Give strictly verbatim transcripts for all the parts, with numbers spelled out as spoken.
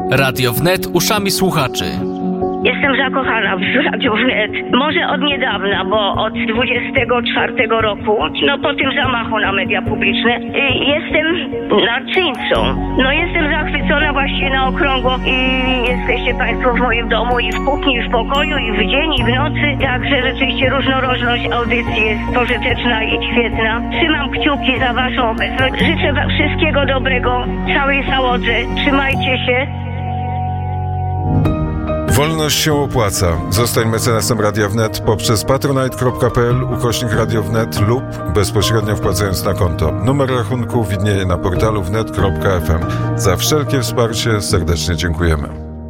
Radio Wnet uszami słuchaczy. Jestem zakochana w Radiu Wnet. Może od niedawna, bo od dwudziestego czwartego roku, no po tym zamachu na media publiczne, jestem narcyńcą. No jestem zachwycona właściwie na okrągło i jesteście Państwo w moim domu i w kuchni, i w pokoju, i w dzień, i w nocy. Także rzeczywiście różnorodność audycji jest pożyteczna i świetna. Trzymam kciuki za Waszą obecność. Życzę Wam wszystkiego dobrego, całej załodze. Trzymajcie się. Wolność się opłaca. Zostań mecenasem Radia Wnet poprzez patronite kropka p l ukośnik Radio Wnet lub bezpośrednio wpłacając na konto. Numer rachunku widnieje na portalu wnet kropka f m. Za wszelkie wsparcie serdecznie dziękujemy.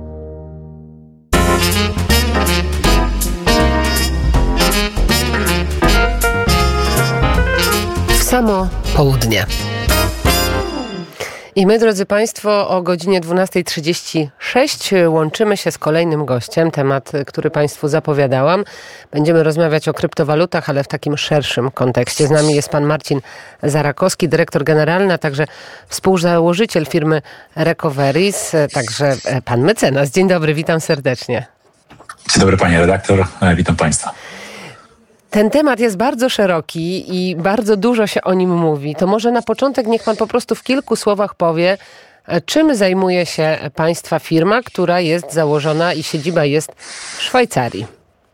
W samo południe. I my, drodzy Państwo, o godzinie dwunasta trzydzieści sześć łączymy się z kolejnym gościem. Temat, który Państwu zapowiadałam. Będziemy rozmawiać o kryptowalutach, ale w takim szerszym kontekście. Z nami jest pan Marcin Zarakowski, dyrektor generalny, a także współzałożyciel firmy Recoveris, także pan mecenas. Dzień dobry, witam serdecznie. Dzień dobry, panie redaktor, witam Państwa. Ten temat jest bardzo szeroki i bardzo dużo się o nim mówi. To może na początek niech pan po prostu w kilku słowach powie, czym zajmuje się państwa firma, która jest założona i siedziba jest w Szwajcarii.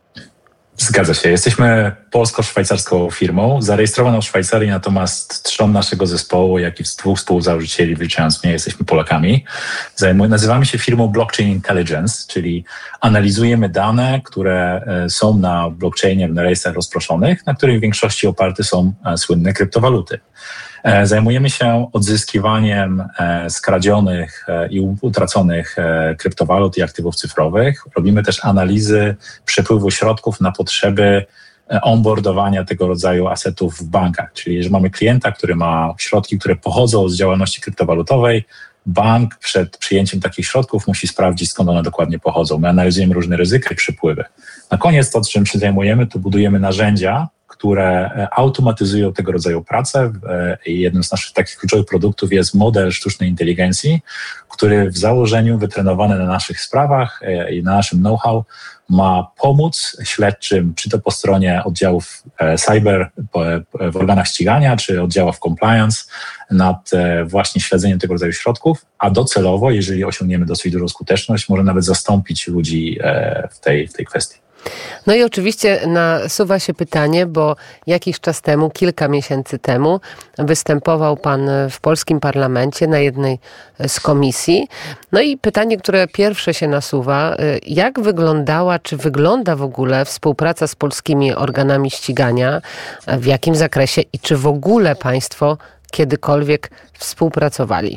Zgadza się. Jesteśmy polsko-szwajcarską firmą, zarejestrowaną w Szwajcarii, natomiast trzon naszego zespołu, jak i dwóch współzałożycieli, wliczając mnie, jesteśmy Polakami. Zajmuj, nazywamy się firmą Blockchain Intelligence, czyli analizujemy dane, które są na blockchainie, na rejestrach rozproszonych, na których w większości oparte są słynne kryptowaluty. Zajmujemy się odzyskiwaniem skradzionych i utraconych kryptowalut i aktywów cyfrowych. Robimy też analizy przepływu środków na potrzeby onboardowania tego rodzaju asetów w bankach. Czyli jeżeli mamy klienta, który ma środki, które pochodzą z działalności kryptowalutowej, bank przed przyjęciem takich środków musi sprawdzić, skąd one dokładnie pochodzą. My analizujemy różne ryzyka i przepływy. Na koniec to, czym się zajmujemy, to budujemy narzędzia, które automatyzują tego rodzaju pracę. I jednym z naszych takich kluczowych produktów jest model sztucznej inteligencji, który w założeniu wytrenowany na naszych sprawach i na naszym know-how ma pomóc śledczym, czy to po stronie oddziałów cyber w organach ścigania, czy oddziałów compliance nad właśnie śledzeniem tego rodzaju środków, a docelowo, jeżeli osiągniemy dosyć dużą skuteczność, może nawet zastąpić ludzi w tej, w tej kwestii. No i oczywiście nasuwa się pytanie, bo jakiś czas temu, kilka miesięcy temu występował pan w polskim parlamencie na jednej z komisji. No i pytanie, które pierwsze się nasuwa, jak wyglądała, czy wygląda w ogóle współpraca z polskimi organami ścigania, w jakim zakresie i czy w ogóle państwo kiedykolwiek współpracowali?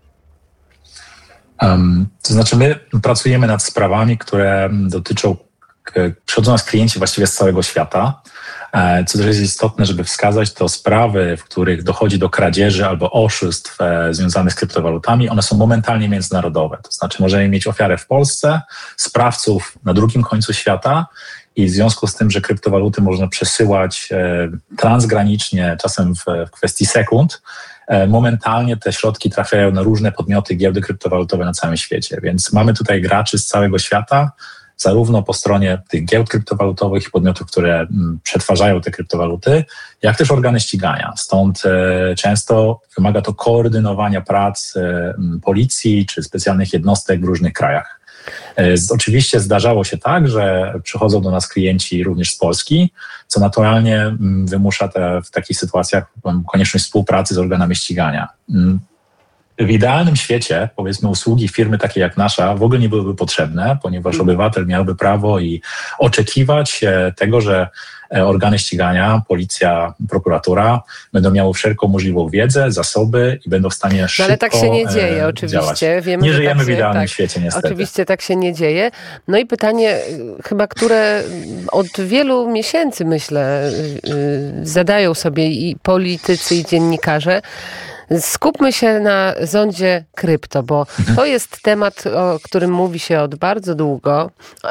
Um, to znaczy my pracujemy nad sprawami, które dotyczą Przychodzą nas klienci właściwie z całego świata. Co też jest istotne, żeby wskazać, to sprawy, w których dochodzi do kradzieży albo oszustw związanych z kryptowalutami, one są momentalnie międzynarodowe. To znaczy możemy mieć ofiarę w Polsce, sprawców na drugim końcu świata i w związku z tym, że kryptowaluty można przesyłać transgranicznie, czasem w kwestii sekund, momentalnie te środki trafiają na różne podmioty, giełdy kryptowalutowe na całym świecie. Więc mamy tutaj graczy z całego świata, zarówno po stronie tych giełd kryptowalutowych i podmiotów, które przetwarzają te kryptowaluty, jak też organy ścigania. Stąd e, często wymaga to koordynowania prac e, policji czy specjalnych jednostek w różnych krajach. E, z, oczywiście zdarzało się tak, że przychodzą do nas klienci również z Polski, co naturalnie m, wymusza te, w takich sytuacjach m, konieczność współpracy z organami ścigania. M, W idealnym świecie, powiedzmy, usługi firmy takiej jak nasza w ogóle nie byłyby potrzebne, ponieważ obywatel miałby prawo i oczekiwać tego, że organy ścigania, policja, prokuratura będą miały wszelką możliwą wiedzę, zasoby i będą w stanie szybko działać. Ale tak się nie dzieje, oczywiście. Wiemy, nie że żyjemy tak w idealnym tak, świecie, niestety. Oczywiście tak się nie dzieje. No i pytanie chyba, które od wielu miesięcy, myślę, zadają sobie i politycy, i dziennikarze. Skupmy się na zondzie krypto, bo to jest temat, o którym mówi się od bardzo długo.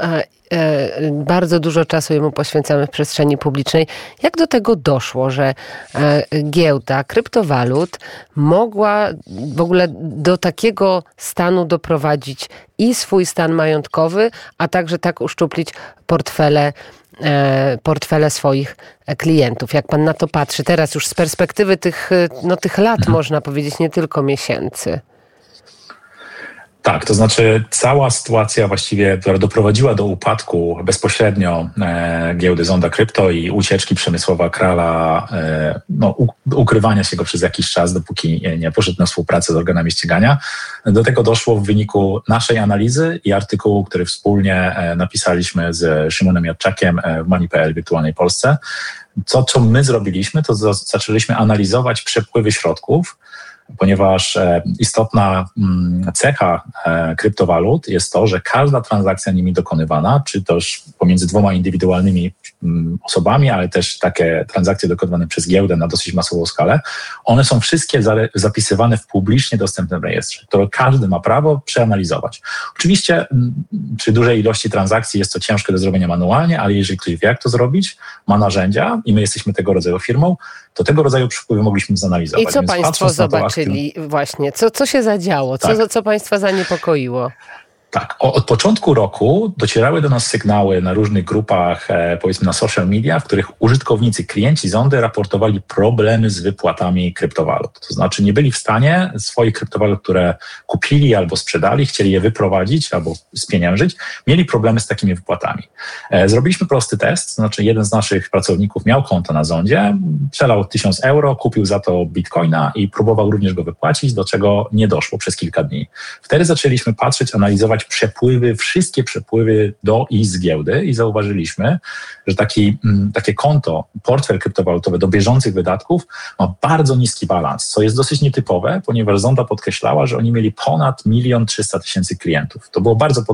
Bardzo dużo czasu jemu poświęcamy w przestrzeni publicznej. Jak do tego doszło, że giełda kryptowalut mogła w ogóle do takiego stanu doprowadzić i swój stan majątkowy, a także tak uszczuplić portfele portfele swoich klientów. Jak pan na to patrzy teraz już z perspektywy tych, no, tych lat, mhm. można powiedzieć, nie tylko miesięcy? Tak, to znaczy cała sytuacja właściwie, która doprowadziła do upadku bezpośrednio e, giełdy Zonda Krypto i ucieczki Przemysława Krala, e, no, u, ukrywania się go przez jakiś czas, dopóki nie poszedł na współpracę z organami ścigania. Do tego doszło w wyniku naszej analizy i artykułu, który wspólnie e, napisaliśmy z Szymonem Jadczakiem w Money kropka p l Wirtualnej Polsce. Co, co my zrobiliśmy, to za, zaczęliśmy analizować przepływy środków, ponieważ istotna cecha kryptowalut jest to, że każda transakcja nimi dokonywana, czy też pomiędzy dwoma indywidualnymi osobami, ale też takie transakcje dokonywane przez giełdę na dosyć masową skalę, one są wszystkie zapisywane w publicznie dostępnym rejestrze, który każdy ma prawo przeanalizować. Oczywiście przy dużej ilości transakcji jest to ciężkie do zrobienia manualnie, ale jeżeli ktoś wie, jak to zrobić, ma narzędzia i my jesteśmy tego rodzaju firmą, to tego rodzaju przepływy mogliśmy zanalizować. I co Więc państwo zobaczyli właśnie? Co, co się zadziało? Co, tak. co państwa zaniepokoiło? Tak, od początku roku docierały do nas sygnały na różnych grupach, e, powiedzmy na social media, w których użytkownicy, klienci Zondy raportowali problemy z wypłatami kryptowalut. To znaczy nie byli w stanie swoich kryptowalut, które kupili albo sprzedali, chcieli je wyprowadzić albo spieniężyć, mieli problemy z takimi wypłatami. E, zrobiliśmy prosty test, to znaczy jeden z naszych pracowników miał konto na Zondzie, przelał tysiąc euro, kupił za to bitcoina i próbował również go wypłacić, do czego nie doszło przez kilka dni. Wtedy zaczęliśmy patrzeć, analizować przepływy, wszystkie przepływy do i z giełdy i zauważyliśmy, że taki, takie konto, portfel kryptowalutowy do bieżących wydatków ma bardzo niski balans, co jest dosyć nietypowe, ponieważ Zonda podkreślała, że oni mieli ponad milion trzysta tysięcy klientów. To było bardzo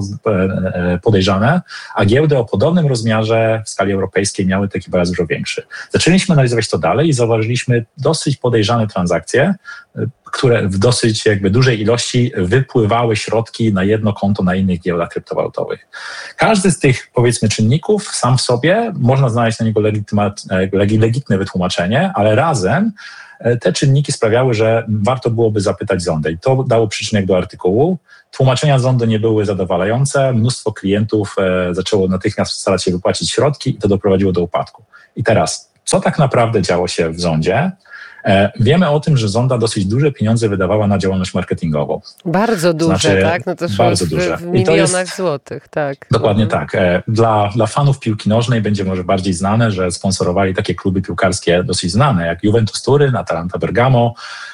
podejrzane, a giełdy o podobnym rozmiarze w skali europejskiej miały taki balans dużo większy. Zaczęliśmy analizować to dalej i zauważyliśmy dosyć podejrzane transakcje, które w dosyć jakby dużej ilości wypływały środki na jedno konto na innych giełdach kryptowalutowych. Każdy z tych, powiedzmy, czynników sam w sobie, można znaleźć na niego legitymne wytłumaczenie, ale razem te czynniki sprawiały, że warto byłoby zapytać Zondę. I to dało przyczynek do artykułu. Tłumaczenia Zondy nie były zadowalające. Mnóstwo klientów zaczęło natychmiast starać się wypłacić środki i to doprowadziło do upadku. I teraz, co tak naprawdę działo się w Zondzie? Wiemy o tym, że Zonda dosyć duże pieniądze wydawała na działalność marketingową. Bardzo duże, znaczy, tak? No to bardzo w, duże. w milionach jest, złotych, tak. Dokładnie mhm. tak. Dla, dla fanów piłki nożnej będzie może bardziej znane, że sponsorowali takie kluby piłkarskie dosyć znane, jak Juventus Turyn, Atalanta Bergamo,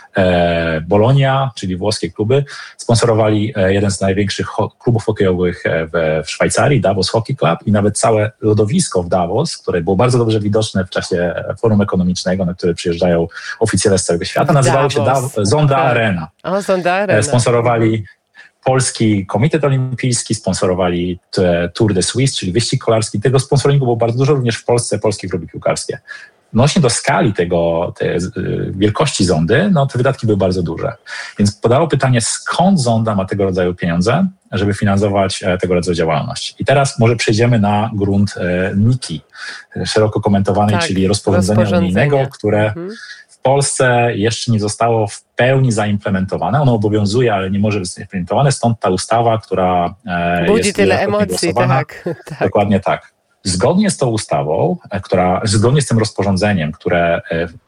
Bologna, czyli włoskie kluby, sponsorowali jeden z największych ho- klubów hokejowych w, w Szwajcarii, Davos Hockey Club i nawet całe lodowisko w Davos, które było bardzo dobrze widoczne w czasie forum ekonomicznego, na które przyjeżdżają oficjele z całego świata, nazywało się da- Zonda Arena. O, Zonda Arena. Sponsorowali Polski Komitet Olimpijski, sponsorowali Tour de Suisse, czyli wyścig kolarski. Tego sponsoringu było bardzo dużo również w Polsce, polskie kluby piłkarskie. Odnośnie do skali tego, tej wielkości Zondy, no te wydatki były bardzo duże. Więc podało pytanie, skąd Zonda ma tego rodzaju pieniądze, żeby finansować tego rodzaju działalność. I teraz może przejdziemy na grunt niki, szeroko komentowanej, tak, czyli rozporządzenia unijnego, które mhm. w Polsce jeszcze nie zostało w pełni zaimplementowane. Ono obowiązuje, ale nie może być zaimplementowane, stąd ta ustawa, która budzi jest tyle emocji, tak, tak. Dokładnie tak. Zgodnie z tą ustawą, która, zgodnie z tym rozporządzeniem, które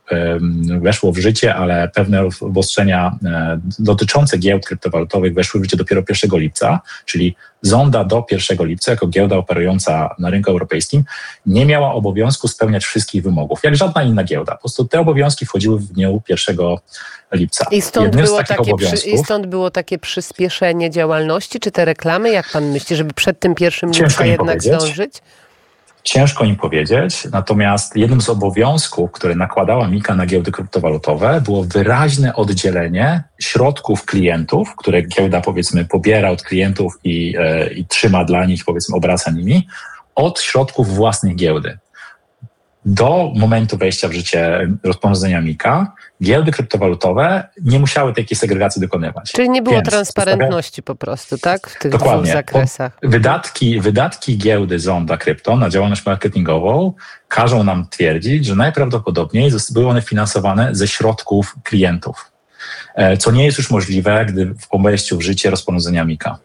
weszło w życie, ale pewne obostrzenia dotyczące giełd kryptowalutowych weszły w życie dopiero pierwszego lipca, czyli Zonda do pierwszego lipca jako giełda operująca na rynku europejskim nie miała obowiązku spełniać wszystkich wymogów, jak żadna inna giełda. Po prostu te obowiązki wchodziły w dniu pierwszego lipca. I stąd, było takie, przy, I stąd było takie przyspieszenie działalności, czy te reklamy, jak pan myśli, żeby przed tym pierwszym lipca jednak zdążyć? Ciężko im powiedzieć, natomiast jednym z obowiązków, które nakładała Mika na giełdy kryptowalutowe, było wyraźne oddzielenie środków klientów, które giełda, powiedzmy, pobiera od klientów i, e, i trzyma dla nich, powiedzmy, obraca nimi, od środków własnych giełdy. Do momentu wejścia w życie rozporządzenia Mika Giełdy kryptowalutowe nie musiały takiej segregacji dokonywać. Czyli nie było Więc transparentności po prostu, tak? W tych dokładnie. dwóch zakresach. Wydatki, wydatki giełdy Zonda Krypto na działalność marketingową każą nam twierdzić, że najprawdopodobniej były one finansowane ze środków klientów, co nie jest już możliwe, gdy po wejściu w życie rozporządzenia MiCA.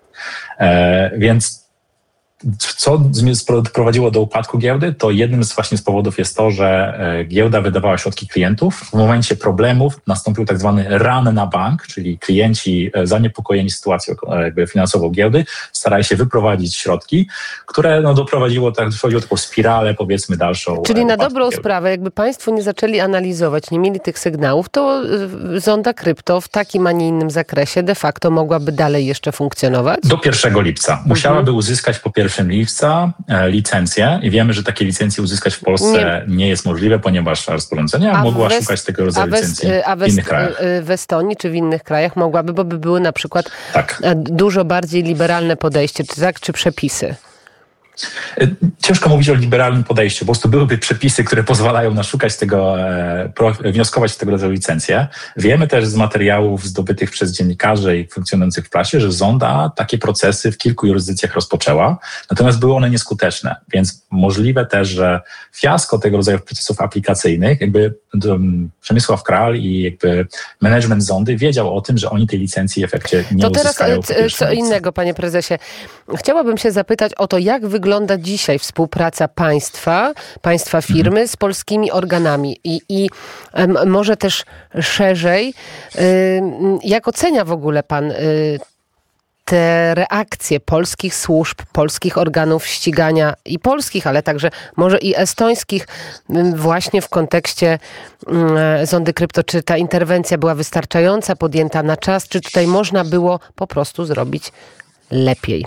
Więc co prowadziło do upadku giełdy, to jednym z właśnie z powodów jest to, że giełda wydawała środki klientów. W momencie problemów nastąpił tak zwany run na bank, czyli klienci zaniepokojeni sytuacją jakby finansową giełdy starali się wyprowadzić środki, które no, doprowadziło, tak, doprowadziło taką spiralę, powiedzmy, dalszą. Czyli na dobrą giełdy. sprawę, jakby państwo nie zaczęli analizować, nie mieli tych sygnałów, to Zonda Krypto w takim, a nie innym zakresie de facto mogłaby dalej jeszcze funkcjonować? Do pierwszego lipca. Musiałaby mhm. uzyskać po pierwszym lipca e, licencję i wiemy, że takie licencje uzyskać w Polsce nie, nie jest możliwe, ponieważ rozporządzenia a mogła West, szukać tego rodzaju licencji a w innych krajach. W Estonii czy w innych krajach mogłaby, bo by były na przykład tak. dużo bardziej liberalne podejście, czy tak, czy przepisy? Ciężko mówić o liberalnym podejściu. Po prostu byłyby przepisy, które pozwalają nas szukać tego, wnioskować z tego rodzaju licencje. Wiemy też z materiałów zdobytych przez dziennikarzy i funkcjonujących w prasie, że Zonda takie procesy w kilku jurysdykcjach rozpoczęła, natomiast były one nieskuteczne. Więc możliwe też, że fiasko tego rodzaju procesów aplikacyjnych, jakby Przemysław Kral i jakby management Zondy wiedział o tym, że oni tej licencji w efekcie nie to uzyskają. To teraz co innego, panie prezesie. Chciałabym się zapytać o to, jak wygląda dzisiaj współpraca państwa, państwa firmy mhm. z polskimi organami i, i um, może też szerzej, y, jak ocenia w ogóle pan y, te reakcje polskich służb, polskich organów ścigania i polskich, ale także może i estońskich właśnie w kontekście Zondy Krypto. Czy ta interwencja była wystarczająca, podjęta na czas, czy tutaj można było po prostu zrobić lepiej?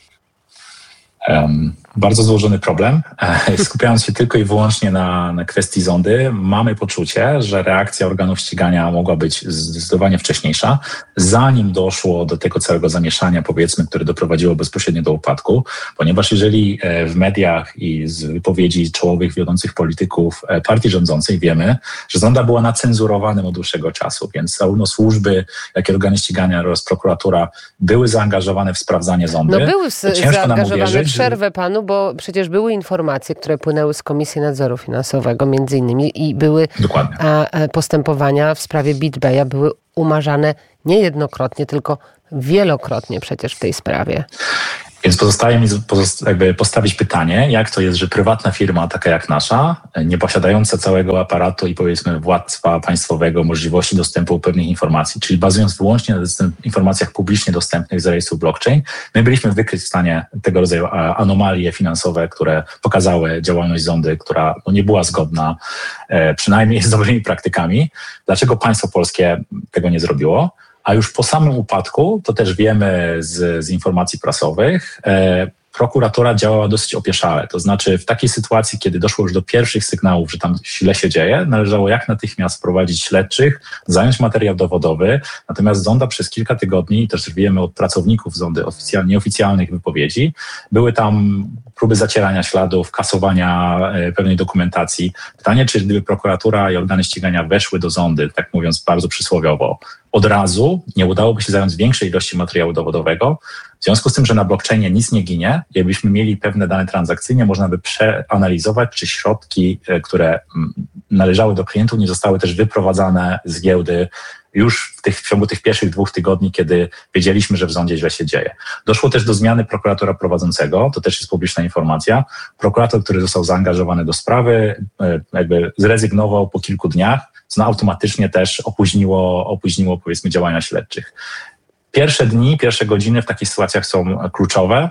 Um, bardzo złożony problem. Skupiając się tylko i wyłącznie na, na kwestii Zondy, mamy poczucie, że reakcja organów ścigania mogła być zdecydowanie wcześniejsza, zanim doszło do tego całego zamieszania, powiedzmy, które doprowadziło bezpośrednio do upadku, ponieważ jeżeli w mediach i z wypowiedzi czołowych wiodących polityków partii rządzącej wiemy, że Zonda była nacenzurowanym od dłuższego czasu, więc zarówno służby, jak i organy ścigania oraz prokuratura były zaangażowane w sprawdzanie Zondy. No były zaangażowane, przerwę panu, bo przecież były informacje, które płynęły z Komisji Nadzoru Finansowego między innymi i były a, a postępowania w sprawie BitBaya były umarzane nie jednokrotnie, tylko wielokrotnie przecież w tej sprawie. Więc pozostaje mi jakby postawić pytanie, jak to jest, że prywatna firma taka jak nasza, nie posiadająca całego aparatu i powiedzmy władztwa państwowego, możliwości dostępu do pewnych informacji, czyli bazując wyłącznie na informacjach publicznie dostępnych z rejestru blockchain, my byliśmy wykryć w stanie tego rodzaju anomalie finansowe, które pokazały działalność Zondy, która no, nie była zgodna e, przynajmniej z dobrymi praktykami. Dlaczego państwo polskie tego nie zrobiło? A już po samym upadku, to też wiemy z, z informacji prasowych, e, prokuratura działała dosyć opieszale. To znaczy w takiej sytuacji, kiedy doszło już do pierwszych sygnałów, że tam źle się dzieje, należało jak natychmiast prowadzić śledczych, zająć materiał dowodowy. Natomiast Zonda przez kilka tygodni, i też wiemy od pracowników Zondy oficjal, nieoficjalnych wypowiedzi, były tam próby zacierania śladów, kasowania e, pewnej dokumentacji. Pytanie, czy gdyby prokuratura i organy ścigania weszły do Zondy, tak mówiąc bardzo przysłowiowo, od razu nie udałoby się zająć większej ilości materiału dowodowego. W związku z tym, że na blockchainie nic nie ginie, jakbyśmy mieli pewne dane transakcyjne, można by przeanalizować, czy środki, które należały do klientów, nie zostały też wyprowadzane z giełdy już w, tych, w ciągu tych pierwszych dwóch tygodni, kiedy wiedzieliśmy, że w Zondzie źle się dzieje. Doszło też do zmiany prokuratora prowadzącego, to też jest publiczna informacja. Prokurator, który został zaangażowany do sprawy, jakby zrezygnował po kilku dniach, co automatycznie też opóźniło, opóźniło powiedzmy działania śledczych. Pierwsze dni, pierwsze godziny w takich sytuacjach są kluczowe.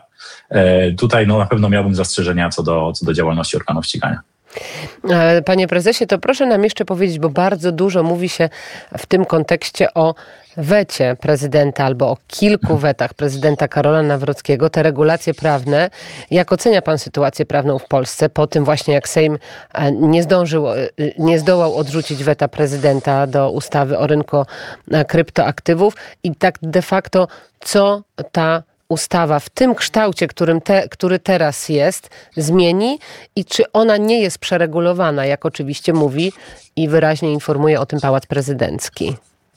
Tutaj no, na pewno miałbym zastrzeżenia co do, co do działalności organów ścigania. Panie prezesie, to proszę nam jeszcze powiedzieć, bo bardzo dużo mówi się w tym kontekście o wecie prezydenta albo o kilku wetach prezydenta Karola Nawrockiego, te regulacje prawne. Jak ocenia pan sytuację prawną w Polsce po tym właśnie, jak Sejm nie zdążył, nie zdołał odrzucić weta prezydenta do ustawy o rynku kryptoaktywów i tak de facto co ta ustawa w tym kształcie, którym te, który teraz jest, zmieni i czy ona nie jest przeregulowana, jak oczywiście mówi i wyraźnie informuje o tym Pałac Prezydencki?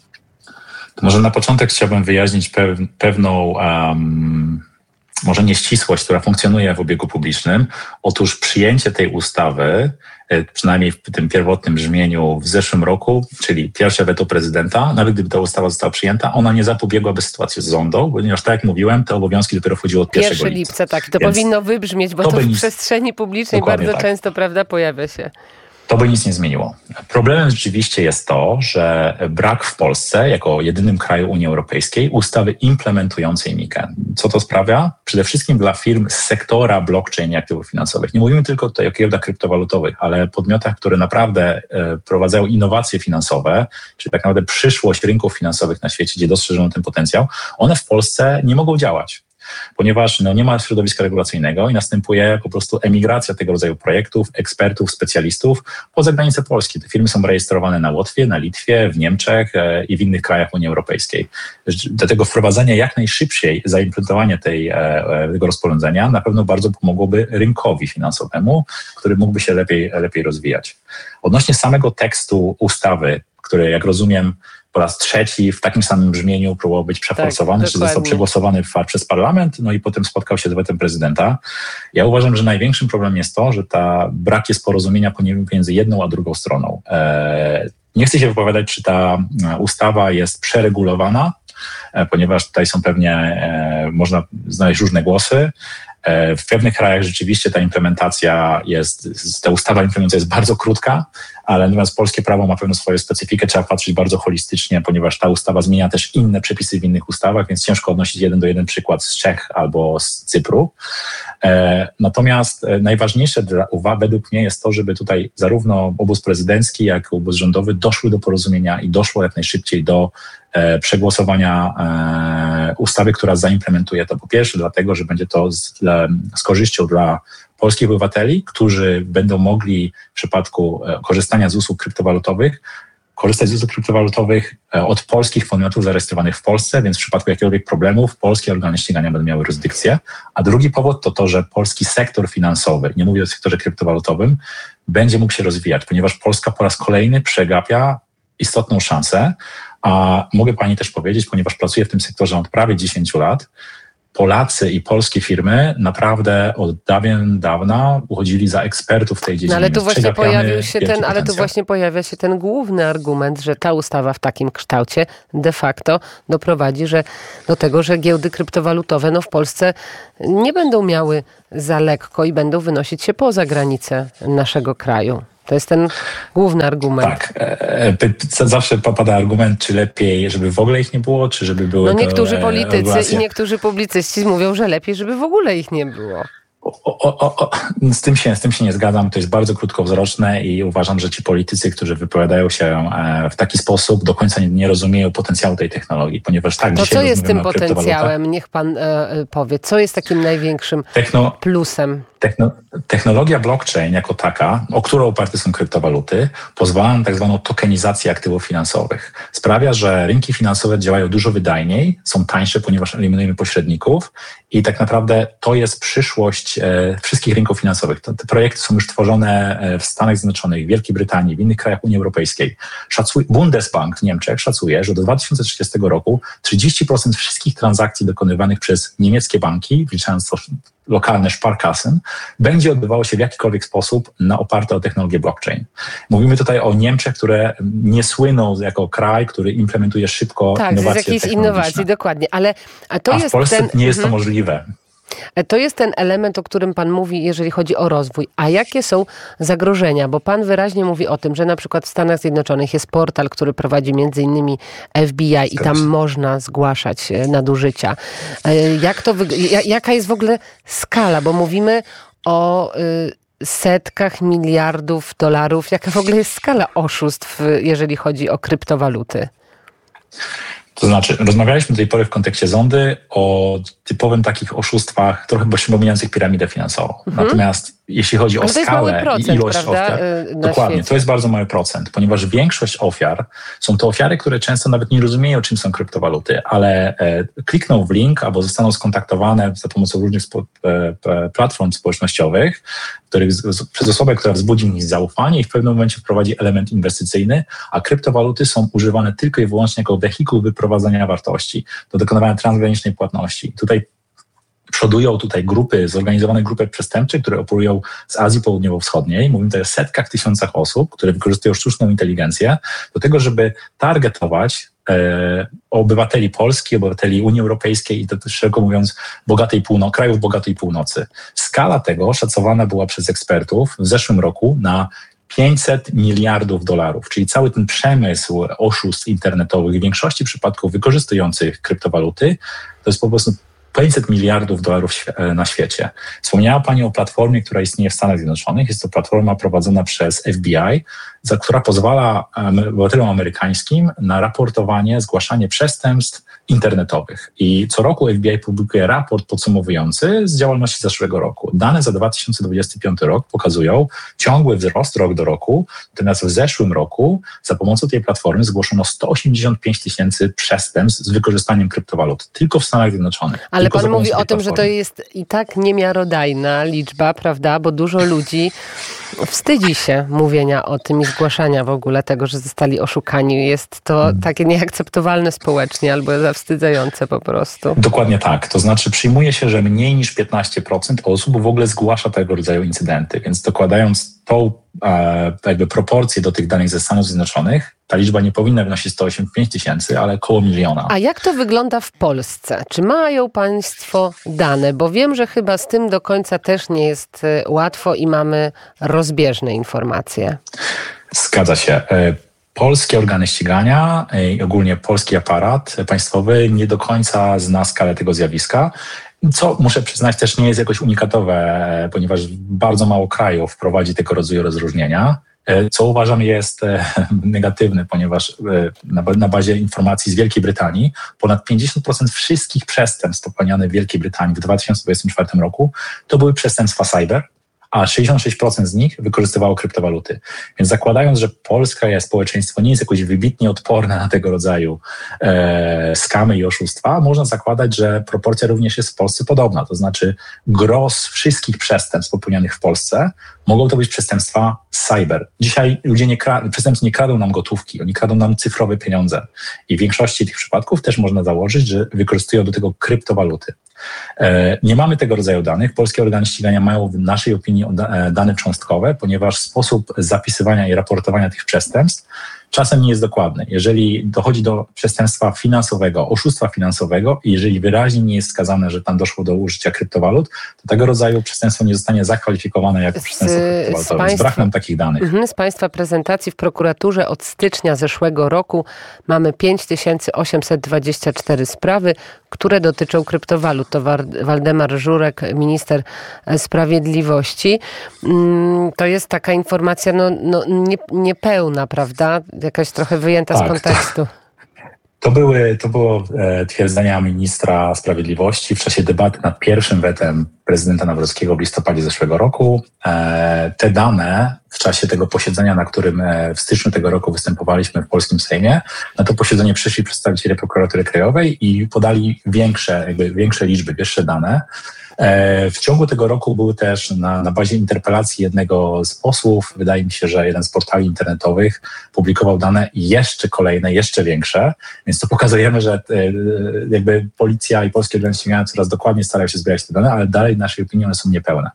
To może na początek chciałbym wyjaśnić pew- pewną... Um... może nieścisłość, która funkcjonuje w obiegu publicznym. Otóż przyjęcie tej ustawy, przynajmniej w tym pierwotnym brzmieniu w zeszłym roku, czyli pierwsze weto prezydenta, nawet gdyby ta ustawa została przyjęta, ona nie zapobiegłaby sytuacji z zondą, ponieważ tak jak mówiłem, te obowiązki dopiero wchodziły od pierwszego pierwszego lipca. Tak, to Więc powinno wybrzmieć, bo to, to w nic, przestrzeni publicznej bardzo tak. często, prawda, pojawia się. To by nic nie zmieniło. Problemem rzeczywiście jest to, że brak w Polsce, jako jedynym kraju Unii Europejskiej, ustawy implementującej mikę. Co to sprawia? Przede wszystkim dla firm z sektora blockchain i aktywów finansowych. Nie mówimy tylko tutaj o giełdach kryptowalutowych, ale podmiotach, które naprawdę prowadzają innowacje finansowe, czyli tak naprawdę przyszłość rynków finansowych na świecie, gdzie dostrzeżono ten potencjał, one w Polsce nie mogą działać. Ponieważ no, nie ma środowiska regulacyjnego i następuje po prostu emigracja tego rodzaju projektów, ekspertów, specjalistów poza granicę Polski. Te firmy są rejestrowane na Łotwie, na Litwie, w Niemczech e, i w innych krajach Unii Europejskiej. Dlatego wprowadzenie jak najszybciej, zaimplementowanie tej, e, tego rozporządzenia na pewno bardzo pomogłoby rynkowi finansowemu, który mógłby się lepiej, lepiej rozwijać. Odnośnie samego tekstu ustawy, który jak rozumiem po raz trzeci w takim samym brzmieniu próbował być przeforsowany, tak, czy został przegłosowany przez parlament, no i potem spotkał się z wetem prezydenta. Ja uważam, że największym problemem jest to, że ta brak jest porozumienia pomiędzy jedną a drugą stroną. Nie chcę się wypowiadać, czy ta ustawa jest przeregulowana, ponieważ tutaj są pewnie, można znaleźć różne głosy. W pewnych krajach rzeczywiście ta implementacja jest, ta ustawa implementacja jest bardzo krótka, ale natomiast polskie prawo ma pewną swoją specyfikę, trzeba patrzeć bardzo holistycznie, ponieważ ta ustawa zmienia też inne przepisy w innych ustawach, więc ciężko odnosić jeden do jeden przykład z Czech albo z Cypru. Natomiast najważniejsze dla, według mnie jest to, żeby tutaj zarówno obóz prezydencki, jak i obóz rządowy doszły do porozumienia i doszło jak najszybciej do przegłosowania ustawy, która zaimplementuje to. Po pierwsze dlatego, że będzie to z, z korzyścią dla polskich obywateli, którzy będą mogli w przypadku korzystania z usług kryptowalutowych korzystać z usług kryptowalutowych od polskich podmiotów zarejestrowanych w Polsce, więc w przypadku jakiegokolwiek problemów polskie organy ścigania będą miały jurysdykcję. A drugi powód to to, że polski sektor finansowy, nie mówię o sektorze kryptowalutowym, będzie mógł się rozwijać, ponieważ Polska po raz kolejny przegapia istotną szansę. A mogę pani też powiedzieć, ponieważ pracuję w tym sektorze od prawie dziesięciu lat, Polacy i polskie firmy naprawdę od dawien dawna uchodzili za ekspertów w tej dziedzinie. No ale tu właśnie pojawił się ten, ale tu właśnie pojawia się ten główny argument, że ta ustawa w takim kształcie de facto doprowadzi że, do tego, że giełdy kryptowalutowe no w Polsce nie będą miały za lekko i będą wynosić się poza granice naszego kraju. To jest ten główny argument. Tak. Zawsze pada argument, czy lepiej, żeby w ogóle ich nie było, czy żeby były... No niektórzy to, politycy regulacje. I niektórzy publicyści mówią, że lepiej, żeby w ogóle ich nie było. O, o, o, z, tym się, z tym się nie zgadzam. To jest bardzo krótkowzroczne i uważam, że ci politycy, którzy wypowiadają się w taki sposób, do końca nie, nie rozumieją potencjału tej technologii, ponieważ tak to dzisiaj co jest tym potencjałem? Niech pan e, powie. Co jest takim największym Techno... plusem? Techno, technologia blockchain jako taka, o którą oparte są kryptowaluty, pozwala na tak zwaną tokenizację aktywów finansowych. Sprawia, że rynki finansowe działają dużo wydajniej, są tańsze, ponieważ eliminujemy pośredników i tak naprawdę to jest przyszłość e, wszystkich rynków finansowych. Te, te projekty są już tworzone w Stanach Zjednoczonych, w Wielkiej Brytanii, w innych krajach Unii Europejskiej. Szacuje, Bundesbank w Niemczech szacuje, że do dwa tysiące trzydziestego roku trzydzieści procent wszystkich transakcji dokonywanych przez niemieckie banki, wliczając to lokalne Sparkassen, będzie odbywało się w jakikolwiek sposób na oparte o technologię blockchain. Mówimy tutaj o Niemczech, które nie słyną jako kraj, który implementuje szybko tak, innowacje technologiczne. Tak, z jakiejś innowacji, dokładnie. Ale, a to a jest w Polsce ten... nie jest mhm. to możliwe. To jest ten element, o którym pan mówi, jeżeli chodzi o rozwój. A jakie są zagrożenia? Bo pan wyraźnie mówi o tym, że na przykład w Stanach Zjednoczonych jest portal, który prowadzi między innymi F B I i tam można zgłaszać nadużycia. Jak to, jaka jest w ogóle skala? Bo mówimy o setkach miliardów dolarów. Jaka w ogóle jest skala oszustw, jeżeli chodzi o kryptowaluty? To znaczy, rozmawialiśmy do tej pory w kontekście zondy o typowym takich oszustwach, trochę przypominających piramidę finansową. Mhm. Natomiast jeśli chodzi o skalę procent, i ilość prawda, ofiar, na dokładnie, świecie. to jest bardzo mały procent, ponieważ większość ofiar są to ofiary, które często nawet nie rozumieją, czym są kryptowaluty, ale e, klikną w link albo zostaną skontaktowane za pomocą różnych spo, e, platform społecznościowych, których, z, przez osobę, która wzbudzi w nich zaufanie i w pewnym momencie wprowadzi element inwestycyjny, a kryptowaluty są używane tylko i wyłącznie jako wehikuł wyprowadzania wartości, do dokonywania transgranicznej płatności. Tutaj przodują tutaj grupy, zorganizowane grupy przestępcze, które operują z Azji Południowo-Wschodniej. Mówimy tutaj o setkach, tysiącach osób, które wykorzystują sztuczną inteligencję do tego, żeby targetować e, obywateli Polski, obywateli Unii Europejskiej i to też szeroko mówiąc bogatej północy, krajów bogatej północy. Skala tego szacowana była przez ekspertów w zeszłym roku na pięćset miliardów dolarów, czyli cały ten przemysł oszustw internetowych w większości przypadków wykorzystujących kryptowaluty, to jest po prostu pięćset miliardów dolarów na świecie. Wspomniała Pani o platformie, która istnieje w Stanach Zjednoczonych. Jest to platforma prowadzona przez F B I, za, która pozwala obywatelom amerykańskim na raportowanie, zgłaszanie przestępstw internetowych. I co roku F B I publikuje raport podsumowujący z działalności zeszłego roku. Dane za dwa tysiące dwudziesty piąty rok pokazują ciągły wzrost rok do roku. Natomiast w zeszłym roku za pomocą tej platformy zgłoszono sto osiemdziesiąt pięć tysięcy przestępstw z wykorzystaniem kryptowalut. Tylko w Stanach Zjednoczonych. Ale tylko pan mówi o tym, platformy. że to jest i tak niemiarodajna liczba, prawda? Bo dużo ludzi wstydzi się mówienia o tym i zgłaszania w ogóle tego, że zostali oszukani. Jest to hmm. takie nieakceptowalne społecznie albo zawstydzające po prostu. Dokładnie tak. To znaczy przyjmuje się, że mniej niż piętnaście procent osób w ogóle zgłasza tego rodzaju incydenty. Więc dokładając tą e, jakby proporcję do tych danych ze Stanów Zjednoczonych, ta liczba nie powinna wynosić sto osiemdziesiąt pięć tysięcy, ale około miliona. A jak to wygląda w Polsce? Czy mają państwo dane? Bo wiem, że chyba z tym do końca też nie jest łatwo i mamy rozbieżne informacje. Zgadza się. Polskie organy ścigania i ogólnie polski aparat państwowy nie do końca zna skalę tego zjawiska. Co muszę przyznać też nie jest jakoś unikatowe, ponieważ bardzo mało krajów prowadzi tego rodzaju rozróżnienia. Co uważam jest negatywne, ponieważ na bazie informacji z Wielkiej Brytanii ponad pięćdziesiąt procent wszystkich przestępstw popełnianych w Wielkiej Brytanii w dwa tysiące dwudziestym czwartym roku to były przestępstwa cyber, a sześćdziesiąt sześć procent z nich wykorzystywało kryptowaluty. Więc zakładając, że polskie społeczeństwo nie jest jakoś wybitnie odporne na tego rodzaju e, skamy i oszustwa, można zakładać, że proporcja również jest w Polsce podobna. To znaczy gros wszystkich przestępstw popełnianych w Polsce mogą to być przestępstwa cyber. Dzisiaj ludzie nie kra- przestępcy nie kradą nam gotówki, oni kradą nam cyfrowe pieniądze. I w większości tych przypadków też można założyć, że wykorzystują do tego kryptowaluty. Nie mamy tego rodzaju danych. Polskie organy ścigania mają w naszej opinii dane cząstkowe, ponieważ sposób zapisywania i raportowania tych przestępstw czasem nie jest dokładny. Jeżeli dochodzi do przestępstwa finansowego, oszustwa finansowego i jeżeli wyraźnie nie jest wskazane, że tam doszło do użycia kryptowalut, to tego rodzaju przestępstwo nie zostanie zakwalifikowane jako przestępstwo kryptowalutowe. Więc brak nam takich danych. Z Państwa prezentacji w prokuraturze od stycznia zeszłego roku mamy pięć tysięcy osiemset dwadzieścia cztery sprawy, które dotyczą kryptowalut. To Waldemar Żurek, minister sprawiedliwości. To jest taka informacja no, no, nie, niepełna, prawda? Jakaś trochę wyjęta tak, z kontekstu. To, to, były, to było e, twierdzenia ministra sprawiedliwości w czasie debaty nad pierwszym wetem prezydenta Nawrockiego w listopadzie zeszłego roku. E, te dane w czasie tego posiedzenia, na którym e, w styczniu tego roku występowaliśmy w polskim Sejmie, na to posiedzenie przyszli przedstawiciele prokuratury krajowej i podali większe, jakby większe liczby, większe dane. W ciągu tego roku były też na, na bazie interpelacji jednego z posłów, wydaje mi się, że jeden z portali internetowych publikował dane jeszcze kolejne, jeszcze większe, więc to pokazujemy, że jakby policja i polskie organy ścigania coraz dokładniej starają się zbierać te dane, ale dalej w naszej opinii one są niepełne.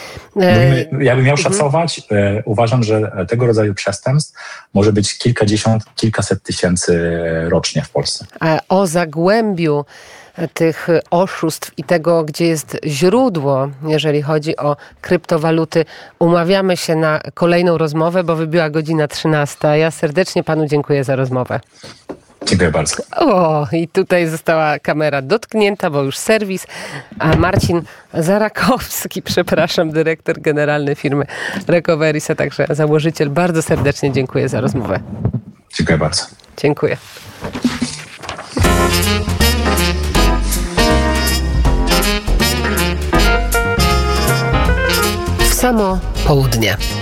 Jakbym miał szacować, e, uważam, że tego rodzaju przestępstw może być kilkadziesiąt, kilkaset tysięcy rocznie w Polsce. O zagłębiu tych oszustw i tego, gdzie jest źródło, jeżeli chodzi o kryptowaluty, umawiamy się na kolejną rozmowę, bo wybiła godzina trzynasta. Ja serdecznie panu dziękuję za rozmowę. Dziękuję bardzo. O, i tutaj została kamera dotknięta, bo już serwis. A Marcin Zarakowski, przepraszam, dyrektor generalny firmy Recoveris, a także założyciel, bardzo serdecznie dziękuję za rozmowę. Dziękuję bardzo. Dziękuję. W samo południe.